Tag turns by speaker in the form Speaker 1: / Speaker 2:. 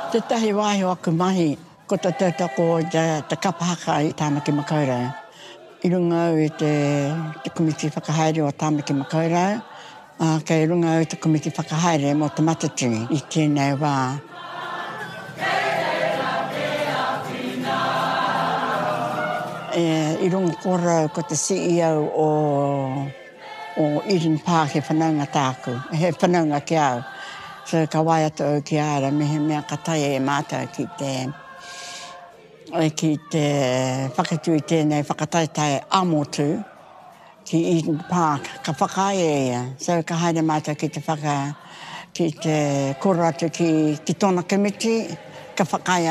Speaker 1: Te tahi wahi o aku mahi, ko te tautoko te kapahaka I Tāmaki Makaurau. I runga au I te komiti whakahaere o Tāmaki Makaurau, kei runga au I te komiti whakahaere mo te Matatini I tēnei wā. I runga kōrau ko te CEO o Eden Park he whanaunga tāku, he whanaunga ki au. So ka wai atu au ki ara, mea ka tai e mātou ki te whakatū I tēnei whakataitai amotu ki Eden Park, ka whakaia ia. So ka haere mātou ki te kora atu ki tōna komiti, ka whakaia